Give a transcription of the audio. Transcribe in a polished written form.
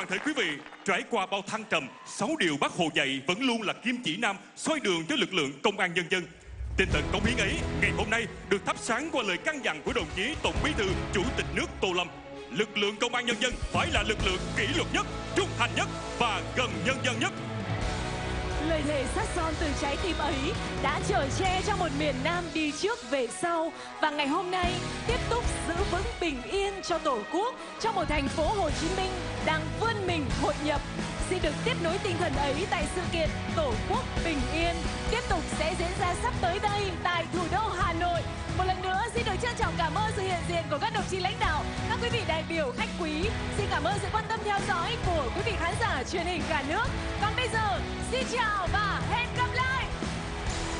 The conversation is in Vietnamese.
toàn thể quý vị, trải qua bao thăng trầm, 6 điều Bác Hồ dạy vẫn luôn là kim chỉ nam soi đường cho lực lượng công an nhân dân. Tinh thần cống hiến ấy ngày hôm nay được thắp sáng qua lời căn dặn của đồng chí Tổng Bí thư Chủ tịch nước Tô Lâm. Lực lượng công an nhân dân phải là lực lượng kỷ luật nhất, trung thành nhất và gần nhân dân nhất. Lời thề sắt son từ trái tim ấy đã chở che cho một miền Nam đi trước về sau, và ngày hôm nay tiếp tục giữ vững bình yên cho Tổ quốc trong một thành phố Hồ Chí Minh đang vươn mình hội nhập. Xin được tiếp nối tinh thần ấy tại sự kiện Tổ quốc bình yên tiếp tục sẽ diễn ra sắp tới đây tại thủ đô Hà Nội. Một lần nữa xin được trân trọng cảm ơn sự hiện diện của các đồng chí lãnh đạo, các quý vị đại biểu khách quý. Xin cảm ơn sự quan tâm theo dõi của quý vị khán giả truyền hình cả nước. Còn bây giờ xin chào và hẹn gặp lại.